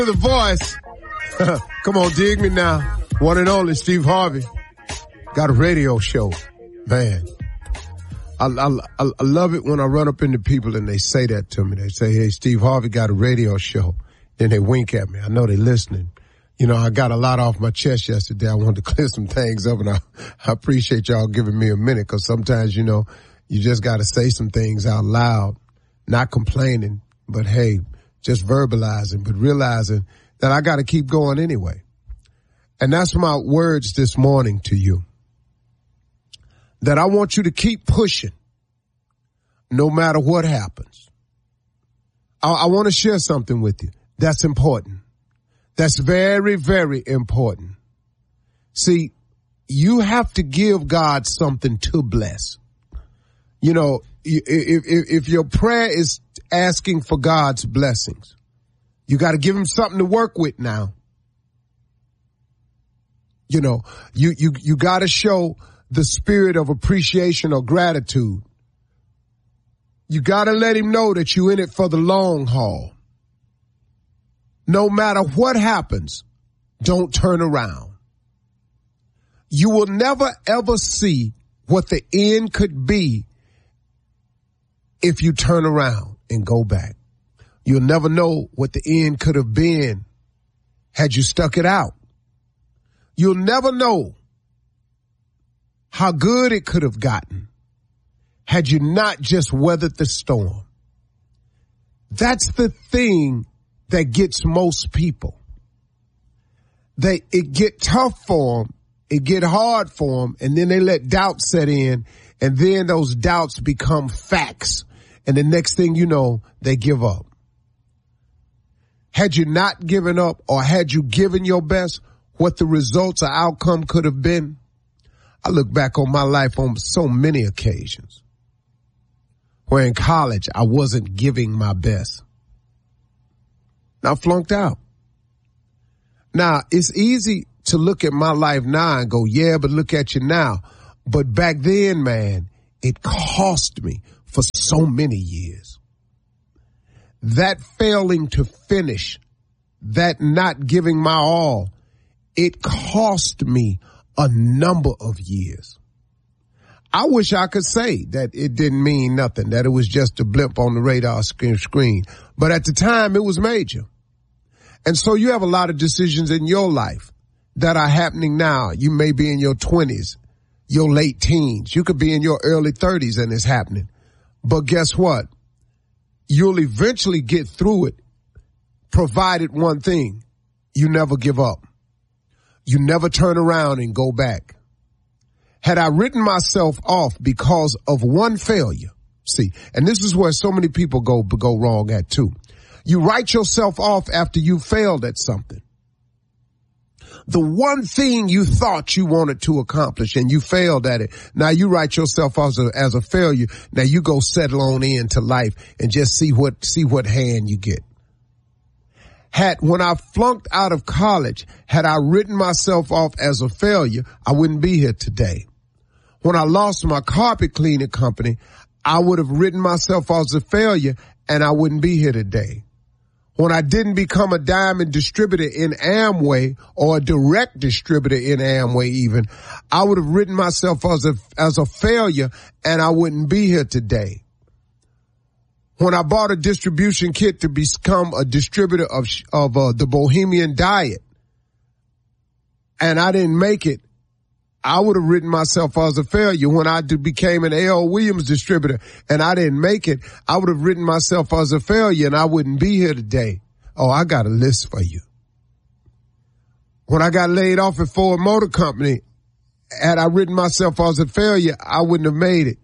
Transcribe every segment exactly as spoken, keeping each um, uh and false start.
The voice. Come on, dig me now. One and only Steve Harvey. Got a radio show. Man. I, I, I love it when I run up into people and they say that to me. They say, hey, Steve Harvey got a radio show. Then they wink at me. I know they're listening. You know, I got a lot off my chest yesterday. I wanted to clear some things up, and I, I appreciate y'all giving me a minute, because sometimes, you know, you just got to say some things out loud, not complaining, but hey, just verbalizing, but realizing that I got to keep going anyway. And that's my words this morning to you, that I want you to keep pushing no matter what happens. I, I want to share something with you that's important. That's very, very important. See, you have to give God something to bless. You know, if, if, if your prayer is asking for God's blessings, you got to give him something to work with now. You know, you, you, you got to show the spirit of appreciation or gratitude. You got to let him know that you're in it for the long haul. No matter what happens, don't turn around. You will never, ever see what the end could be if you turn around and go back. You'll never know what the end could have been had you stuck it out. You'll never know how good it could have gotten had you not just weathered the storm. That's the thing that gets most people. They, it get tough for them, it get hard for them, and then they let doubt set in, and then those doubts become facts, and the next thing you know, they give up. Had you not given up, or had you given your best, what the results or outcome could have been? I look back on my life on so many occasions where in college I wasn't giving my best. I flunked out. Now, it's easy to look at my life now and go, yeah, but look at you now. But back then, man, it cost me for so many years. That failing to finish, that not giving my all, it cost me a number of years. I wish I could say that it didn't mean nothing, that it was just a blip on the radar screen. But at the time, it was major. And so you have a lot of decisions in your life that are happening now. You may be in your twenties, your late teens. You could be in your early thirties and it's happening. But guess what? You'll eventually get through it, provided one thing: you never give up. You never turn around and go back. Had I written myself off because of one failure, see, and this is where so many people go go wrong at too. You write yourself off after you failed at something. The one thing you thought you wanted to accomplish and you failed at it. Now you write yourself off as a, as a failure. Now you go settle on into life and just see what, see what hand you get. Had, when I flunked out of college, had I written myself off as a failure, I wouldn't be here today. When I lost my carpet cleaning company, I would have written myself off as a failure and I wouldn't be here today. When I didn't become a diamond distributor in Amway or a direct distributor in Amway even, I would have written myself as a, as a failure and I wouldn't be here today. When I bought a distribution kit to become a distributor of, of uh, the Bohemian Diet and I didn't make it, I would have written myself as a failure. When I became an A L Williams distributor and I didn't make it, I would have written myself as a failure and I wouldn't be here today. Oh, I got a list for you. When I got laid off at Ford Motor Company, had I written myself as a failure, I wouldn't have made it.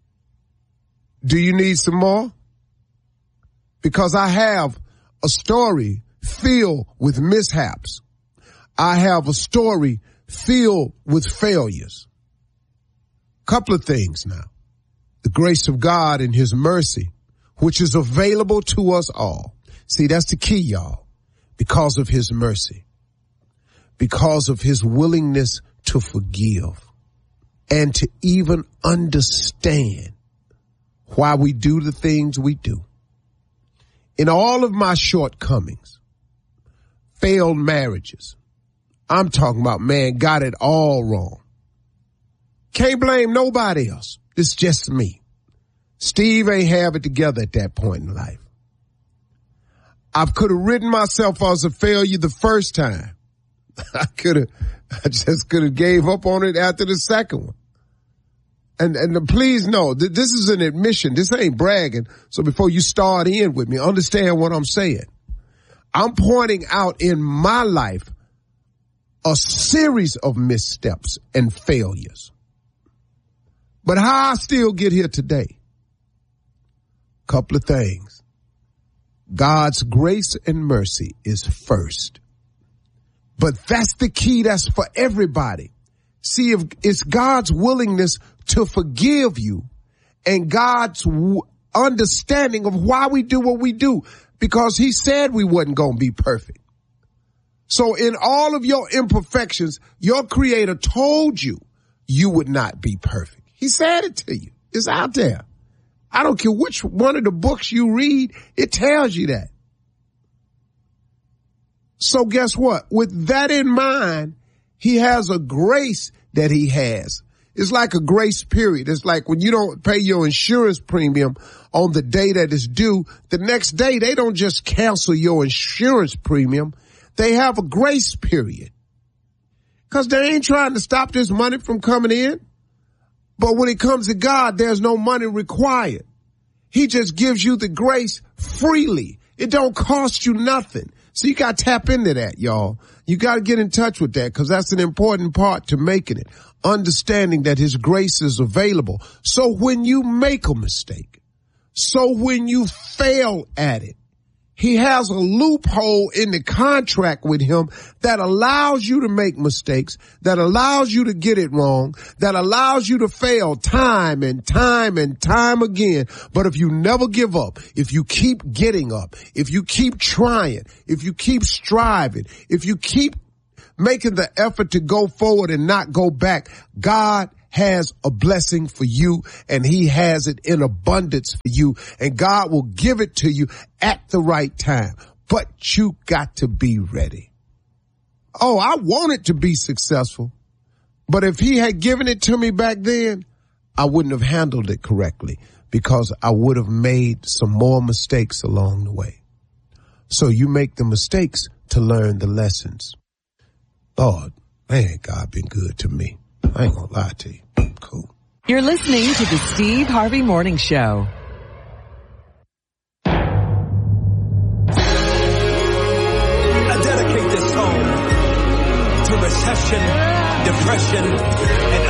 Do you need some more? Because I have a story filled with mishaps. I have a story filled with failures. Couple of things now. The grace of God and his mercy, which is available to us all. See, that's the key, y'all. Because of his mercy. Because of his willingness to forgive. And to even understand why we do the things we do. In all of my shortcomings, failed marriages. I'm talking about, man, got it all wrong. Can't blame nobody else. It's just me. Steve ain't have it together at that point in life. I could have written myself as a failure the first time. I could have, I just could have gave up on it after the second one. And, and please know that this is an admission. This ain't bragging. So before you start in with me, understand what I'm saying. I'm pointing out in my life a series of missteps and failures. But how I still get here today? Couple of things. God's grace and mercy is first. But that's the key. That's for everybody. See, if it's God's willingness to forgive you and God's w- understanding of why we do what we do, because he said we wasn't going to be perfect. So in all of your imperfections, your creator told you you would not be perfect. He said it to you. It's out there. I don't care which one of the books you read, it tells you that. So guess what? With that in mind, he has a grace that he has. It's like a grace period. It's like when you don't pay your insurance premium on the day that is due, the next day they don't just cancel your insurance premium. They have a grace period. Because they ain't trying to stop this money from coming in. But when it comes to God, there's no money required. He just gives you the grace freely. It don't cost you nothing. So you got to tap into that, y'all. You got to get in touch with that because that's an important part to making it. Understanding that his grace is available. So when you make a mistake, so when you fail at it, he has a loophole in the contract with him that allows you to make mistakes, that allows you to get it wrong, that allows you to fail time and time and time again. But if you never give up, if you keep getting up, if you keep trying, if you keep striving, if you keep making the effort to go forward and not go back, God has a blessing for you and he has it in abundance for you and God will give it to you at the right time. But you got to be ready. Oh, I wanted to be successful, but if he had given it to me back then, I wouldn't have handled it correctly because I would have made some more mistakes along the way. So you make the mistakes to learn the lessons. Lord, man, God been good to me. I ain't gonna lie to you. Cool. You're listening to the Steve Harvey Morning Show. I dedicate this song to recession, depression, and